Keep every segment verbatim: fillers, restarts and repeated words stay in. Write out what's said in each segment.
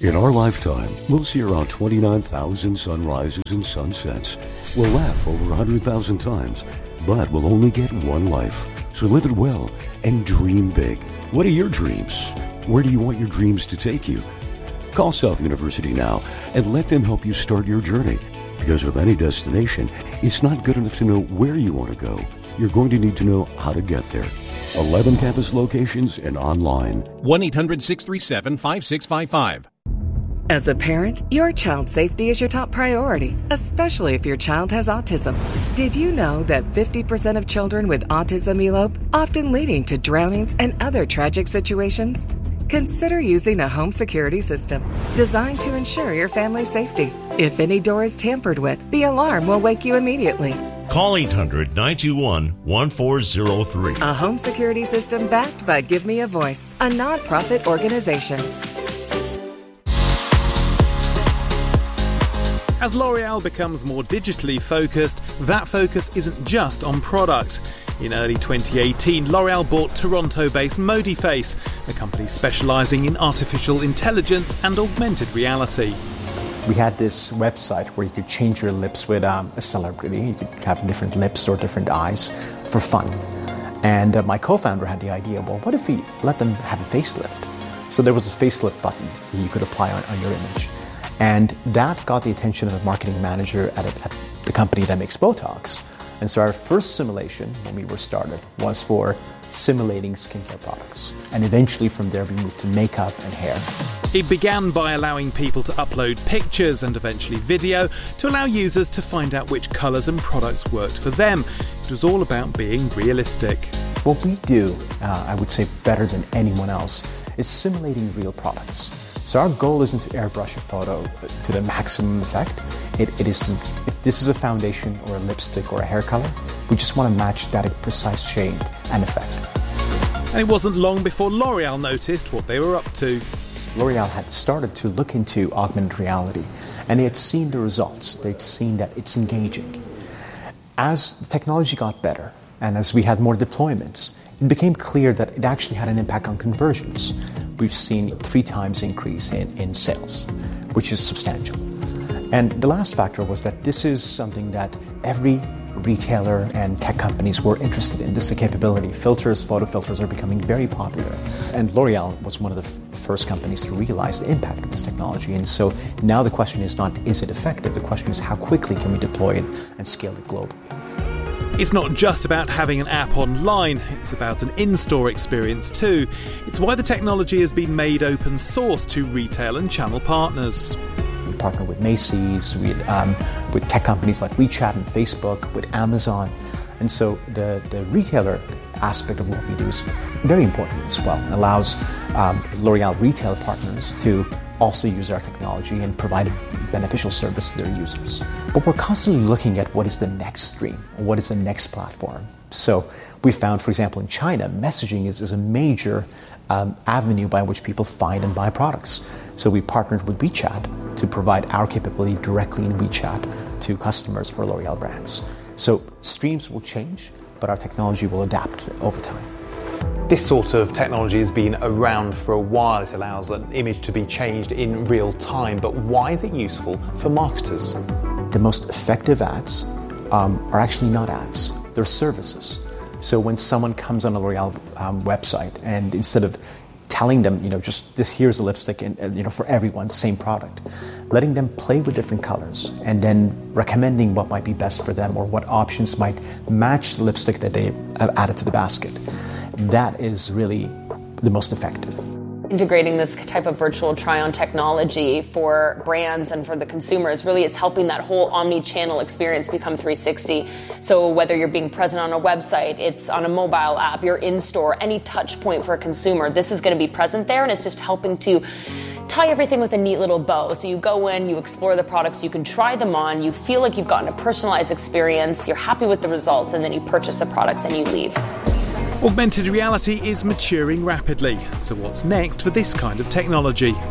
In our lifetime, we'll see around twenty-nine thousand sunrises and sunsets. We'll laugh over one hundred thousand times, but we'll only get one life. So live it well and dream big. What are your dreams? Where do you want your dreams to take you? Call South University now and let them help you start your journey. Because with any destination, it's not good enough to know where you want to go. You're going to need to know how to get there. eleven campus locations and online. one eight hundred six three seven five six five five. As a parent, your child's safety is your top priority, especially if your child has autism. Did you know that fifty percent of children with autism elope, often leading to drownings and other tragic situations? Consider using a home security system designed to ensure your family's safety. If any door is tampered with, the alarm will wake you immediately. Call eight hundred nine two one one four zero three. A home security system backed by Give Me a Voice, a nonprofit organization. As L'Oreal becomes more digitally focused, that focus isn't just on product. In early twenty eighteen, L'Oreal bought Toronto-based Modiface, a company specialising in artificial intelligence and augmented reality. We had this website where you could change your lips with um, a celebrity. You could have different lips or different eyes for fun. And uh, my co-founder had the idea, well, what if we let them have a facelift? So there was a facelift button that you could apply on, on your image. And that got the attention of a marketing manager at, a, at the company that makes Botox. And so our first simulation, when we were started, was for simulating skincare products. And eventually from there we moved to makeup and hair. It began by allowing people to upload pictures and eventually video to allow users to find out which colours and products worked for them. It was all about being realistic. What we do, uh, I would say better than anyone else, is simulating real products. So our goal isn't to airbrush a photo to the maximum effect. It, it is to, if this is a foundation or a lipstick or a hair color, we just want to match that precise shade and effect. And it wasn't long before L'Oreal noticed what they were up to. L'Oreal had started to look into augmented reality, and they had seen the results. They'd seen that it's engaging. As the technology got better, and as we had more deployments, it became clear that it actually had an impact on conversions. We've seen a three times increase in, in sales, which is substantial. And the last factor was that this is something that every retailer and tech companies were interested in. This is a capability. Filters, photo filters are becoming very popular. And L'Oreal was one of the f- first companies to realize the impact of this technology. And so now the question is not, is it effective? The question is, how quickly can we deploy it and scale it globally? It's not just about having an app online, it's about an in-store experience too. It's why the technology has been made open source to retail and channel partners. We partner with Macy's, we, um, with tech companies like WeChat and Facebook, with Amazon. And so the, the retailer aspect of what we do is very important as well. It allows um, L'Oreal retail partners to also use our technology and provide a beneficial service to their users. But we're constantly looking at what is the next stream, or what is the next platform. So we found, for example, in China, messaging is, is a major um, avenue by which people find and buy products. So we partnered with WeChat to provide our capability directly in WeChat to customers for L'Oreal brands. So streams will change, but our technology will adapt over time. This sort of technology has been around for a while. It allows an image to be changed in real time, but why is it useful for marketers? The most effective ads um, are actually not ads, they're services. So when someone comes on a L'Oreal um, website and instead of telling them, you know, just this, here's a lipstick and, and you know, for everyone, same product, letting them play with different colors and then recommending what might be best for them or what options might match the lipstick that they have added to the basket. That is really the most effective. Integrating this type of virtual try-on technology for brands and for the consumers, really it's helping that whole omni-channel experience become three sixty. So whether you're being present on a website, it's on a mobile app, you're in-store, any touch point for a consumer, this is going to be present there, and it's just helping to tie everything with a neat little bow. So you go in, you explore the products, you can try them on, you feel like you've gotten a personalized experience, you're happy with the results, and then you purchase the products and you leave. Augmented reality is maturing rapidly, so what's next for this kind of technology?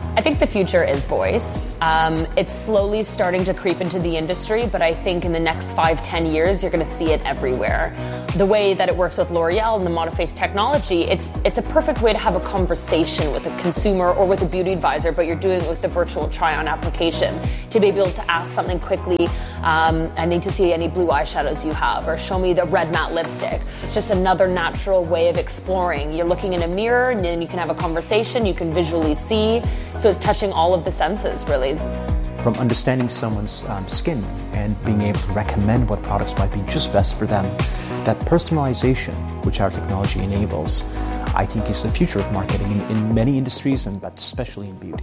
I think the future is voice. Um, it's slowly starting to creep into the industry, but I think in the next five, ten years, you're going to see it everywhere. The way that it works with L'Oreal and the Modiface technology, it's it's a perfect way to have a conversation with a consumer or with a beauty advisor, but you're doing it with the virtual try-on application to be able to ask something quickly. Um, I need to see any blue eyeshadows you have, or show me the red matte lipstick. It's just another natural way of exploring. You're looking in a mirror, and then you can have a conversation, you can visually see. So it's touching all of the senses, really. From understanding someone's um, skin and being able to recommend what products might be just best for them, that personalization, which our technology enables, I think is the future of marketing in, in many industries, and but especially in beauty.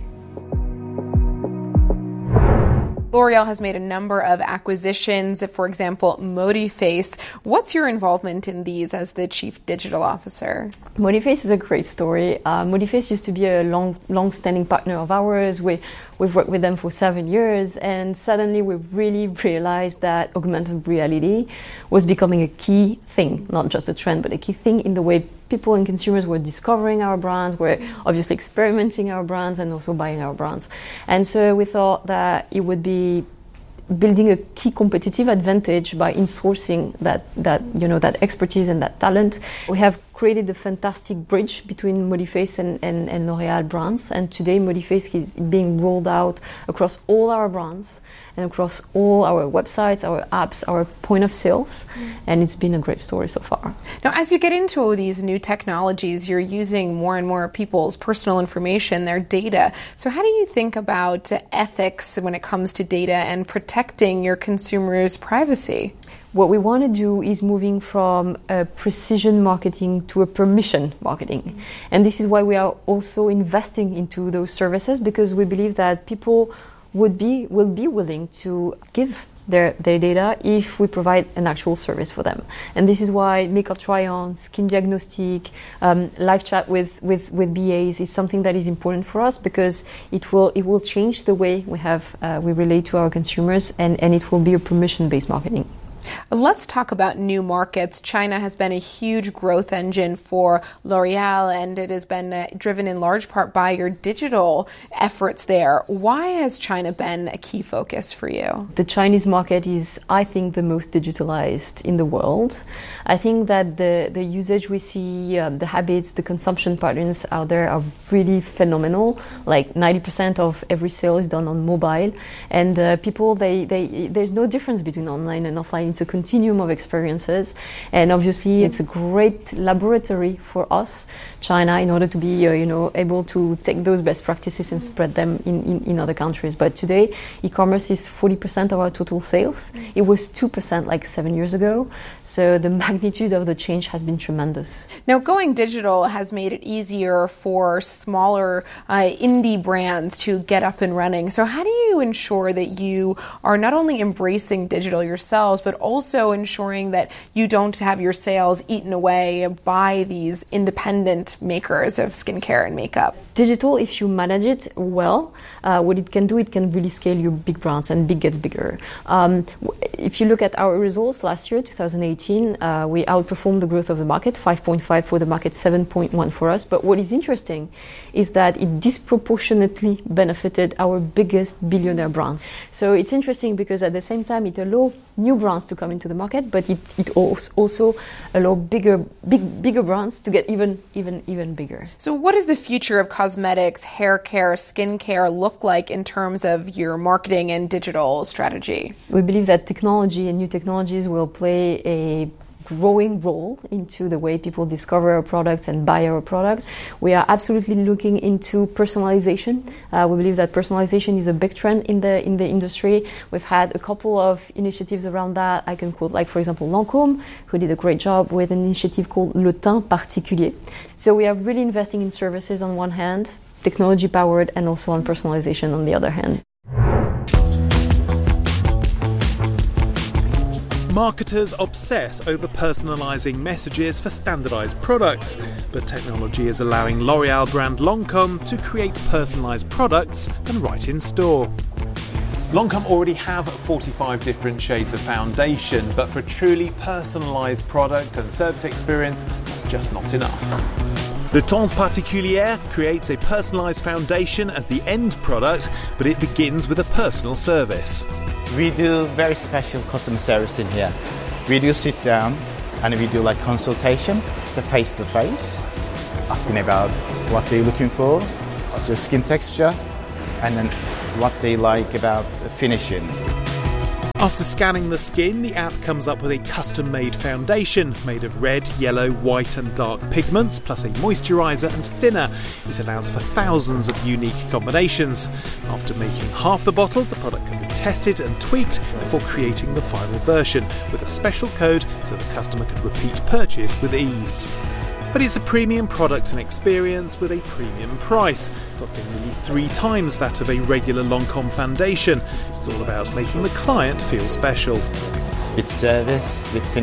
L'Oreal has made a number of acquisitions, for example, Modiface. What's your involvement in these as the Chief Digital Officer? Modiface is a great story. Uh, Modiface used to be a long, long-standing partner of ours. We, we've worked with them for seven years, and suddenly we really realized that augmented reality was becoming a key thing, not just a trend, but a key thing in the way people and consumers were discovering our brands, were obviously experimenting our brands, and also buying our brands. And so we thought that it would be building a key competitive advantage by insourcing that, that, you know, that expertise and that talent. We have created a fantastic bridge between Modiface and, and, and L'Oreal brands, and today Modiface is being rolled out across all our brands and across all our websites, our apps, our point of sales, mm. and it's been a great story so far. Now, as you get into all these new technologies, you're using more and more people's personal information, their data. So how do you think about ethics when it comes to data and protecting your consumers' privacy? What we want to do is moving from a precision marketing to a permission marketing. Mm-hmm. And this is why we are also investing into those services, because we believe that people would be will be willing to give their, their data if we provide an actual service for them. And this is why makeup try-on, skin diagnostic, um, live chat with, with, with B As is something that is important for us, because it will it will change the way we have uh, we relate to our consumers, and, and it will be a permission-based marketing. Let's talk about new markets. China has been a huge growth engine for L'Oreal, and it has been uh, driven in large part by your digital efforts there. Why has China been a key focus for you? The Chinese market is, I think, the most digitalized in the world. I think that the, the usage we see, um, the habits, the consumption patterns out there are really phenomenal. Like ninety percent of every sale is done on mobile, and uh, people, they, they, there's no difference between online and offline. It's a continuum of experiences, and obviously it's a great laboratory for us, China, in order to be uh, you know able to take those best practices and spread them in, in, in other countries. But today e-commerce is forty percent of our total sales. It was two percent like seven years ago, so the magnitude of the change has been tremendous. Now, going digital has made it easier for smaller uh, indie brands to get up and running. So how do you ensure that you are not only embracing digital yourselves, but also ensuring that you don't have your sales eaten away by these independent makers of skincare and makeup? Digital, if you manage it well, uh, what it can do, it can really scale your big brands, and big gets bigger. Um, if you look at our results last year, twenty eighteen, uh, we outperformed the growth of the market, five point five for the market, seven point one for us. But what is interesting is that it disproportionately benefited our biggest billionaire brands. So it's interesting because at the same time it allowed new brands to come into the market, but it, it also allowed bigger, big, bigger brands to get even, even, even bigger. So what does the future of cosmetics, hair care, skin care look like in terms of your marketing and digital strategy? We believe that technology and new technologies will play a growing role into the way people discover our products and buy our products. We are absolutely looking into personalization. Uh, we believe that personalization is a big trend in the in the industry. We've had a couple of initiatives around that. I can quote, like, for example, Lancôme, who did a great job with an initiative called Le Teint Particulier. So we are really investing in services on one hand, technology powered, and also on personalization on the other hand. Marketers obsess over personalising messages for standardised products, but technology is allowing L'Oreal brand Lancôme to create personalised products and right in store. Lancôme already have forty-five different shades of foundation, but for a truly personalised product and service experience, that's just not enough. Le Temps Particulier creates a personalised foundation as the end product, but it begins with a personal service. We do very special customer service in here. We do sit down and we do like consultation, the face to face, asking about what they're looking for, what's your skin texture, and then what they like about finishing. After scanning the skin, the app comes up with a custom-made foundation made of red, yellow, white and dark pigments, plus a moisturiser and thinner. It allows for thousands of unique combinations. After making half the bottle, the product can be tested and tweaked before creating the final version, with a special code so the customer can repeat purchase with ease. But it's a premium product and experience with a premium price, costing nearly three times that of a regular Lancôme foundation. It's all about making the client feel special. With service, with